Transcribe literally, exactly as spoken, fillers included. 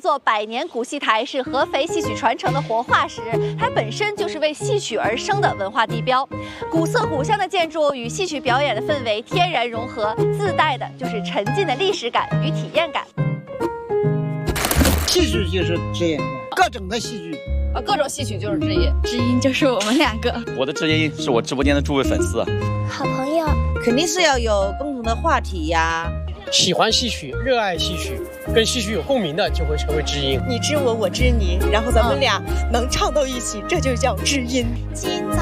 座百年古戏台是合肥戏曲传承的活化石，它本身就是为戏曲而生的文化地标。古色古香的建筑与戏曲表演的氛围天然融合，自带的就是沉浸的历史感与体验感。 戏曲就是知音，各种的戏剧。 啊，各种戏曲就是知音， 知音就是我们两个。 我的知音是我直播间的诸位粉丝， 好朋友， 肯定是要有共同的话题呀。 喜欢戏曲、热爱戏曲、跟戏曲有共鸣的，就会成为知音。 你知我，我知你，然后咱们俩能唱到一起，这就叫知音。